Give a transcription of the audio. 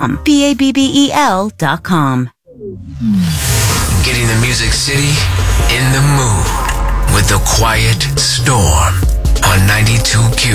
PABBEL.com. Getting the Music City in the mood with The Quiet Storm on 92Q.